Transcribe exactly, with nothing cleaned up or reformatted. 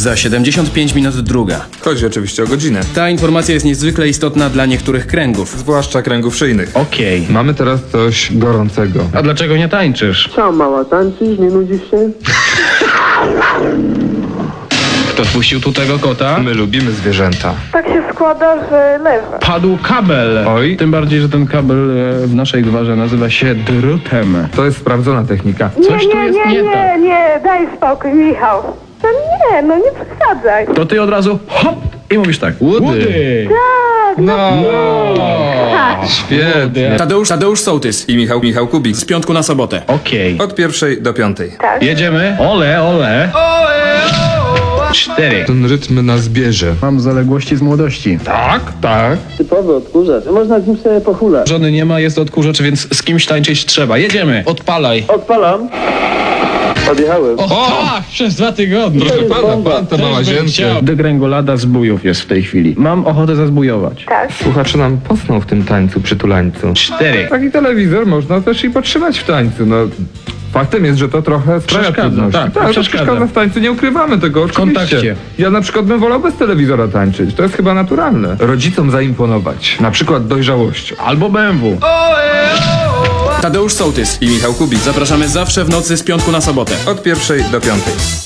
Za siedemdziesiąt pięć minut druga. Chodzi oczywiście o godzinę. Ta informacja jest niezwykle istotna dla niektórych kręgów. Zwłaszcza kręgów szyjnych. Okej. Mamy teraz coś gorącego. A dlaczego nie tańczysz? Co, mała, tańczysz? Nie nudzisz się? Kto puścił tu tego kota? My lubimy zwierzęta. Tak się składa, że leżę. Padł kabel. Oj. Tym bardziej, że ten kabel e, w naszej gwarze nazywa się drutem. To jest sprawdzona technika. Coś nie, tu nie, jest nie, nie nie, tak. nie, daj spokój, Michał. To nie, no nie przesadzaj. To ty od razu hop i mówisz tak. Woody. Tak, no, No, świetnie. Tadeusz, Tadeusz Sołtys. I Michał, Michał Kubik. Z piątku na sobotę. Okej. Od pierwszej do piątej. tak. Jedziemy. Ole, ole. Cztery. Ten rytm nas bierze. Mam zaległości z młodości. Tak, tak. Typowy odkurzacz. Można z nim sobie pochulać. Żony nie ma, jest odkurzacz, więc z kimś tańczyć trzeba. Jedziemy. Odpalaj. Odpalam. Odjechałem. O, tak, przez dwa tygodnie. Proszę pana, pan to ma łazienkę. Degrengolada zbójów jest w tej chwili. Mam ochotę zazbujować. Tak. Słuchacze nam posną w tym tańcu, przytulańcu. Cztery. Taki telewizor można też i podtrzymać w tańcu, no. Faktem jest, że to trochę sprawia Przeszkadza, trudności. tak, tak, to przeszkadza. przeszkadza w tańcu, nie ukrywamy tego, oczywiście. kontakcie. Ja na przykład bym wolał bez telewizora tańczyć, to jest chyba naturalne. Rodzicom zaimponować, na przykład dojrzałością. Albo B M W. Tadeusz Sołtys I Michał Kubik. Zapraszamy zawsze w nocy z piątku na sobotę. Od pierwszej do piątej.